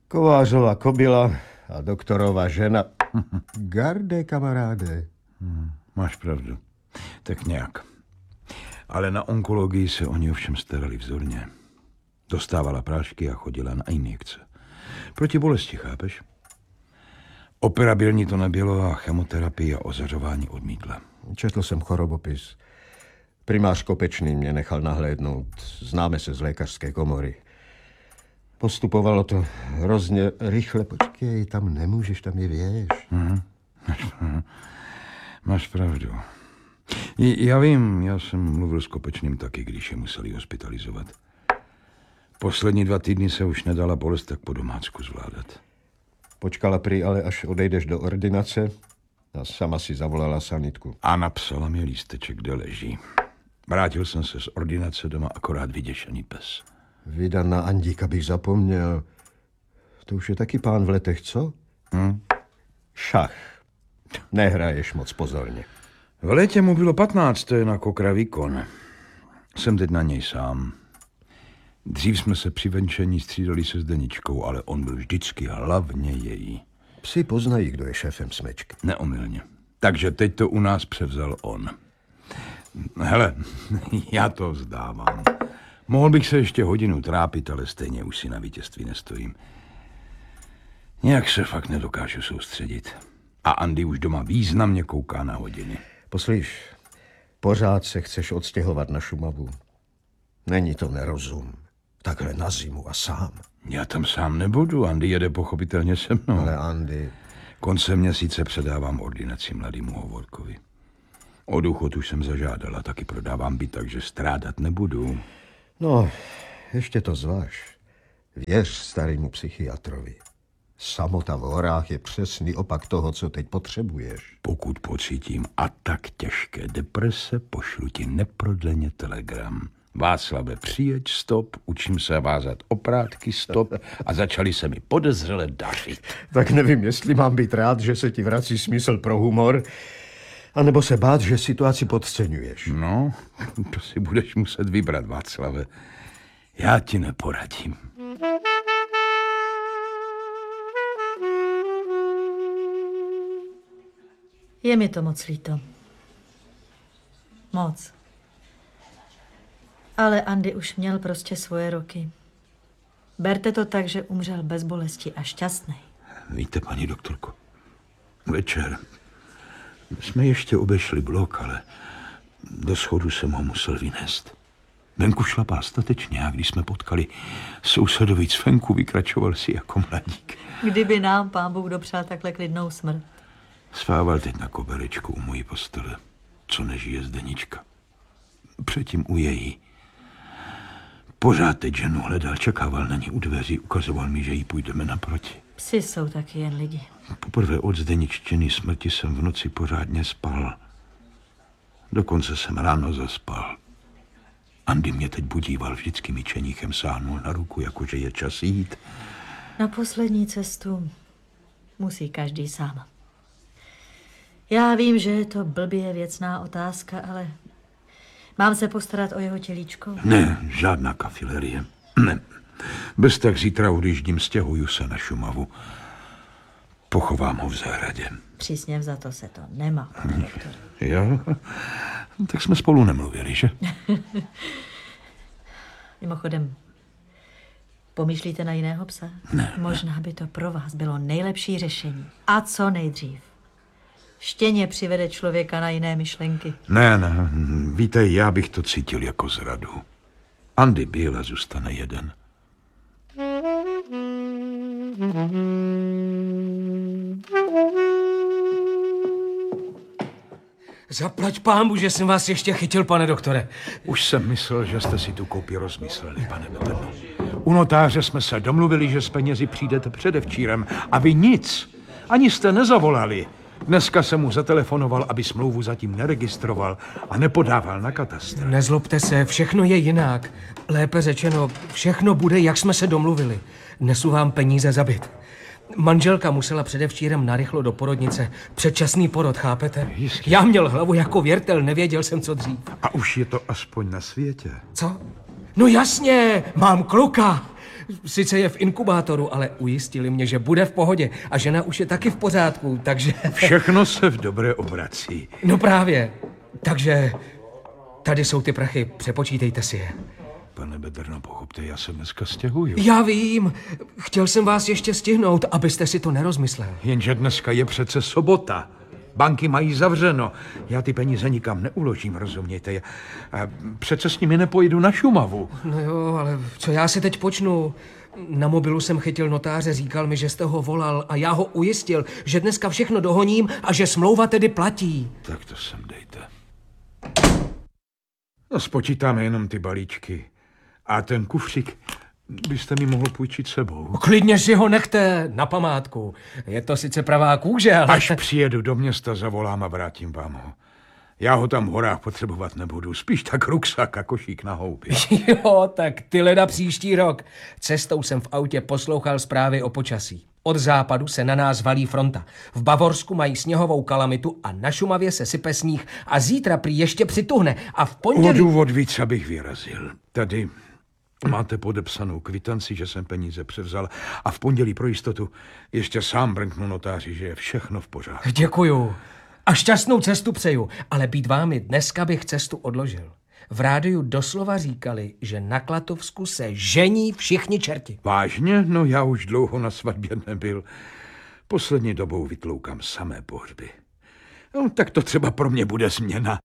Kovářova kobila a doktorova žena. Garde, kamaráde. Máš pravdu. Tak nějak. Ale na onkologii se oni ovšem starali vzorně. Dostávala prášky a chodila na injekce. Proti bolesti, chápeš? Operabilní to nebylo a chemoterapii a ozařování odmítla. Četl jsem chorobopis. Primář Kopečný mě nechal nahlédnout. Známe se z lékařské komory. Postupovalo to hrozně rychle. Počkej, tam nemůžeš, tam je věž. Máš pravdu. Já vím, já jsem mluvil s Kopečným taky, když je museli hospitalizovat. Poslední 2 týdny se už nedala bolest tak po domácku zvládat. Počkala prý ale, až odejdeš do ordinace a sama si zavolala sanitku. A napsala mi lísteček, kde leží. Vrátil jsem se z ordinace doma akorát vyděšený pes. Vydan na Andíka bych zapomněl. To už je taky pán v letech, co? Šach. Nehraješ moc pozorně. V létě mu bylo 15, to je na kokra výkon. Jsem teď na něj sám. Dřív jsme se při venčení střídali se Zdeničkou, ale on byl vždycky hlavně její. Psi poznají, kdo je šéfem smečky. Neomylně. Takže teď to u nás převzal on. Hele, já to vzdávám. Mohl bych se ještě hodinu trápit, ale stejně už si na vítězství nestojím. Nějak se fakt nedokážu soustředit. A Andy už doma významně kouká na hodiny. Poslyš, pořád se chceš odstěhovat na Šumavu. Není to nerozum. Takhle na zimu a sám. Já tam sám nebudu, Andy jede pochopitelně se mnou. Ale Andy... Koncem měsíce předávám ordinaci mladému Hovorkovi. O důchod už jsem zažádala, taky prodávám byt, takže strádat nebudu. No, ještě to zváž. Věř starému psychiatrovi. Samota v horách je přesný opak toho, co teď potřebuješ. Pokud pocítím a tak těžké deprese, pošlu ti neprodleně telegram. Václave, přijeď, stop, učím se vázat oprátky, stop a začali se mi podezřele dařit. Tak nevím, jestli mám být rád, že se ti vrací smysl pro humor, anebo se bát, že situaci podceňuješ. No, to si budeš muset vybrat, Václave. Já ti neporadím. Je mi to moc líto. Moc. Ale Andy už měl prostě svoje roky. Berte to tak, že umřel bez bolesti a šťastný. Víte, paní doktorko, večer jsme ještě obešli blok, ale do schodu jsem ho musel vynést. Venku šlapal statečně a když jsme potkali sousedovi cvenku, vykračoval si jako mladík. Kdyby nám pán Bůh dopřál takhle klidnou smrt. Spával teď na koberečku u mojí postele, co nežije Zdenička. Předtím u její. Pořád teď ženu hledal, čekával na ní u dveří, ukazoval mi, že jí půjdeme naproti. Psi jsou taky jen lidi. Poprvé od Zdeniččiny smrti jsem v noci pořádně spal. Dokonce jsem ráno zaspal. Andy mě teď budíval, vždycky mi čeníchem sáhnul na ruku, jakože je čas jít. Na poslední cestu musí každý sám. Já vím, že je to blbě věcná otázka, ale mám se postarat o jeho tělíčko? Ne, žádná kafilerie. Ne. Bez tak zítra odjíždím, stěhuju se na Šumavu. Pochovám ho v zahradě. Přísně vzato se to nemá, doktor. Jo? Tak jsme spolu nemluvili, že? Mimochodem, pomýšlíte na jiného psa? Ne. Možná by to pro vás bylo nejlepší řešení. A co nejdřív. Štěně přivede člověka na jiné myšlenky. Ne, víte, já bych to cítil jako zradu. Andy byl a zůstane jeden. Zaplať pánbu, že jsem vás ještě chytil, pane doktore. Už jsem myslel, že jste si tu koupi rozmysleli, pane Veterno. U notáře jsme se domluvili, že s penězi přijdete předevčírem a vy nic. Ani jste nezavolali. Dneska jsem mu zatelefonoval, aby smlouvu zatím neregistroval a nepodával na katastr. Nezlobte se, všechno je jinak. Lépe řečeno, všechno bude, jak jsme se domluvili. Nesu vám peníze za byt. Manželka musela předevčírem narychlo do porodnice. Předčasný porod, chápete? Jistě. Já měl hlavu jako věrtel, nevěděl jsem, co dřív. A už je to aspoň na světě. Co? No jasně, mám kluka. Sice je v inkubátoru, ale ujistili mě, že bude v pohodě a žena už je taky v pořádku, takže... Všechno se v dobré obrací. No právě. Takže tady jsou ty prachy, přepočítejte si je. Pane Bedrno, pochopte, já se dneska stěhuju. Já vím. Chtěl jsem vás ještě stihnout, abyste si to nerozmyslel. Jenže dneska je přece sobota. Banky mají zavřeno. Já ty peníze nikam neuložím, rozumějte? A přece s nimi nepojedu na Šumavu. No jo, ale co já si teď počnu? Na mobilu jsem chytil notáře, říkal mi, že jste ho volal a já ho ujistil, že dneska všechno dohoním a že smlouva tedy platí. Tak to sem dejte. No, spočítáme jenom ty balíčky. A ten kufřík byste mi mohl půjčit sebou. Klidně si ho nechte na památku. Je to sice pravá kůže, ale... Až přijedu do města, zavolám a vrátím vám ho. Já ho tam v horách potřebovat nebudu. Spíš tak ruksak a košík na houby. Jo, tak ty leda příští rok. Cestou jsem v autě poslouchal zprávy o počasí. Od západu se na nás valí fronta. V Bavorsku mají sněhovou kalamitu a na Šumavě se sype sníh. A zítra prý ještě přituhne. A v pondělí... O důvod víc, abych vyrazil. Tady máte podepsanou kvitanci, že jsem peníze převzal a v pondělí pro jistotu ještě sám brnknu notáři, že je všechno v pořádku. Děkuju. A šťastnou cestu přeju, ale být vámi dneska bych cestu odložil. V rádiu doslova říkali, že na Klatovsku se žení všichni čerti. Vážně? No já už dlouho na svatbě nebyl. Poslední dobou vytloukám samé pohřby. No tak to třeba pro mě bude změna.